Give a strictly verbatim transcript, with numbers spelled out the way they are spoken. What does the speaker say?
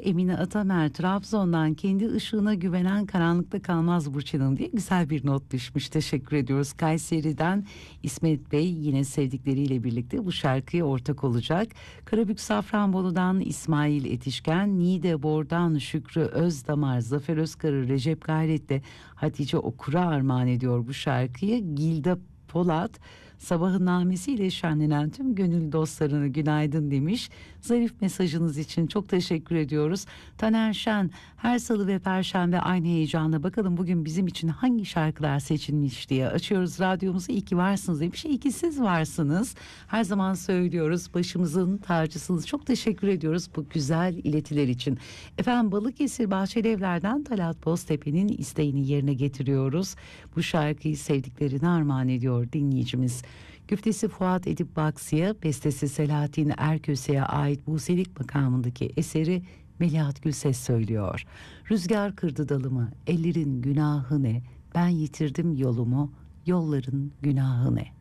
Emine Atamer Trabzon'dan, kendi ışığına güvenen karanlıkta kalmaz Burçin'in diye güzel bir not düşmüş. Teşekkür ediyoruz. Kayseri'den İsmet Bey yine sevdikleriyle birlikte bu şarkıya ortak olacak. Karabük Safranbolu'dan İsmail Etişken, Niğdebor'dan Şükrü Özdamar, Zafer Özkarı, Recep Gayret'te Hatice Okur'a armağan ediyor bu şarkıyı. Gilda Polat, sabahın namesiyle şenlenen tüm gönül dostlarına günaydın demiş. Zarif mesajınız için çok teşekkür ediyoruz. Taner Şen, her salı ve perşembe aynı heyecanla bakalım bugün bizim için hangi şarkılar seçilmiş diye açıyoruz radyomuzu. İyi ki varsınız demiş. İyi ki siz varsınız. Her zaman söylüyoruz, başımızın tacısınız. Çok teşekkür ediyoruz bu güzel iletiler için. Efendim, Balıkesir Bahçelievler'den Talat Boztepe'nin isteğini yerine getiriyoruz. Bu şarkıyı sevdiklerine armağan ediyor dinleyicimiz. Güftesi Fuat Edip Baksı'ya, bestesi Selahattin Erköse'ye ait Buselik makamındaki eseri Melihat Gülses söylüyor. Rüzgar kırdı dalımı, ellerin günahı ne? Ben yitirdim yolumu, yolların günahı ne?